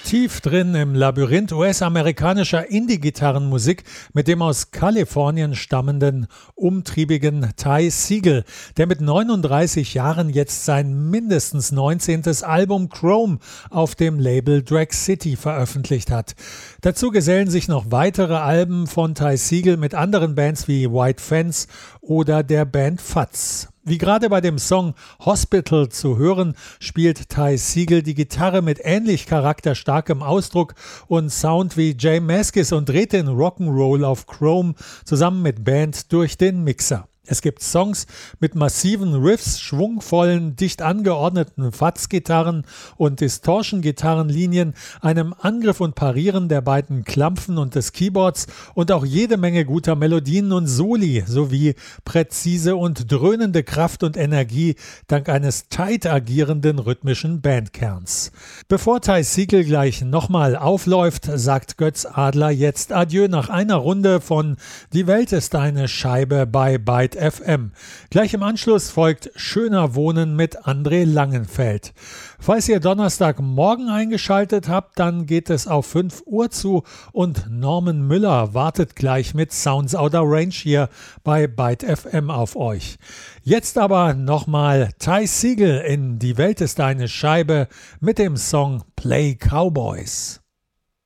Tief drin im Labyrinth US-amerikanischer Indie-Gitarrenmusik mit dem aus Kalifornien stammenden, umtriebigen Ty Segall, der mit 39 Jahren jetzt sein mindestens 19. Album Chrome auf dem Label Drag City veröffentlicht hat. Dazu gesellen sich noch weitere Alben von Ty Segall mit anderen Bands wie White Fence oder der Band Fuzz. Wie gerade bei dem Song Hospital zu hören, spielt Ty Segall die Gitarre mit ähnlich charakterstarkem Ausdruck und Sound wie Jay Mascis und dreht den Rock'n'Roll auf Chrome zusammen mit Band durch den Mixer. Es gibt Songs mit massiven Riffs, schwungvollen, dicht angeordneten Fuzz-Gitarren und Distortion-Gitarrenlinien, einem Angriff und Parieren der beiden Klampfen und des Keyboards und auch jede Menge guter Melodien und Soli sowie präzise und dröhnende Kraft und Energie dank eines tight agierenden rhythmischen Bandkerns. Bevor Ty Segall gleich nochmal aufläuft, sagt Götz Adler jetzt Adieu nach einer Runde von Die Welt ist eine Scheibe bei Byte FM. Gleich im Anschluss folgt Schöner Wohnen mit André Langenfeld. Falls ihr Donnerstagmorgen eingeschaltet habt, dann geht es auf 5 Uhr zu und Norman Müller wartet gleich mit Sounds Outer Range hier bei Byte FM auf euch. Jetzt aber nochmal Ty Segall in Die Welt ist eine Scheibe mit dem Song Play Cowboys.